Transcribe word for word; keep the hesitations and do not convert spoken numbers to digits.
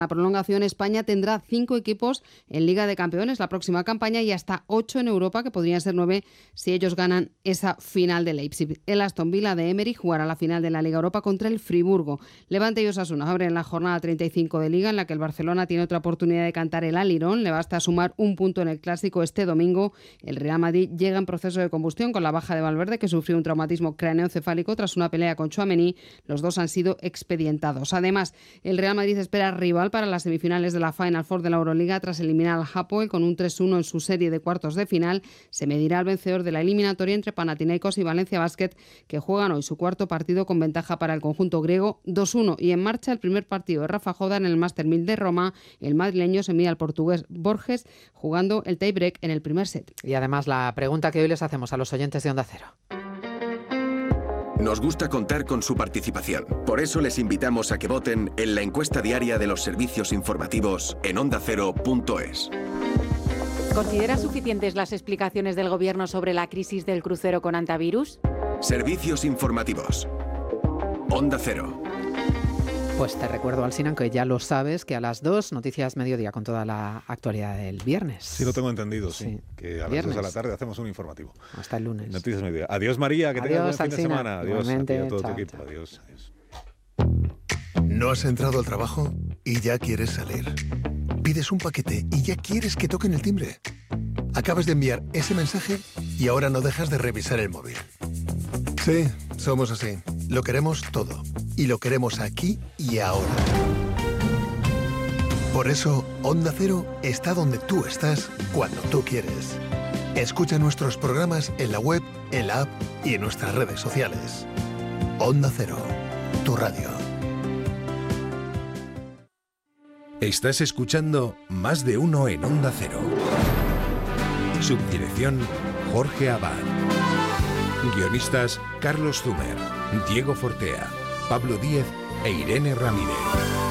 La prolongación, España tendrá cinco equipos en Liga de Campeones la próxima campaña y hasta ocho en Europa, que podrían ser nueve si ellos ganan esa final de Leipzig. El Aston Villa de Emery jugará la final de la Liga Europa contra el Friburgo. Levante y Osasuna abren la jornada treinta y cinco de Liga, en la que el Barcelona tiene otra oportunidad de cantar el alirón. Le basta sumar un punto en el Clásico este domingo. El Real Madrid llega en proceso de combustión con la baja de Valverde, que sufrió un traumatismo craneoencefálico tras una pelea con Tchouaméni. Los dos han sido expedientados. Además, el Real Madrid espera rival para las semifinales de la Final Four de la Euroliga tras eliminar al Hapoel con un tres uno en su serie de cuartos de final. Se medirá al vencedor de la eliminatoria entre Panathinaikos y Valencia Basket, que juegan hoy su cuarto partido con ventaja para el conjunto griego dos uno. Y en marcha el primer partido de Rafa Joda en el Master mil de Roma. El madrileño se mide al portugués Borges jugando el tiebreak en el primer set. Y además la pregunta que hoy les hacemos a los oyentes de Onda Cero. Nos gusta contar con su participación. Por eso les invitamos a que voten en la encuesta diaria de los servicios informativos en onda cero punto es. ¿Considera suficientes las explicaciones del Gobierno sobre la crisis del crucero con antivirus? Servicios informativos. Onda Cero. Pues te recuerdo, Alsina, que ya lo sabes, que a las dos, Noticias Mediodía con toda la actualidad del viernes. Sí, lo tengo entendido, sí. Sí. Que a Viernes. las dos de la tarde hacemos un informativo. Hasta el lunes. Noticias Mediodía. Adiós, María, que Adiós, tengas buen fin de Alsina. semana. Adiós a ti y Igualmente, a todo chao, tu equipo. chao. Adiós. Adiós. ¿No has entrado al trabajo y ya quieres salir? Pides un paquete y ya quieres que toquen el timbre. Acabas de enviar ese mensaje y ahora no dejas de revisar el móvil. Sí, somos así. Lo queremos todo. Y lo queremos aquí y ahora. Por eso, Onda Cero está donde tú estás cuando tú quieres. Escucha nuestros programas en la web, en la app y en nuestras redes sociales. Onda Cero, tu radio. Estás escuchando Más de Uno en Onda Cero. Subdirección Jorge Abad. Guionistas Carlos Zumer, Diego Fortea, Pablo Díez e Irene Ramírez.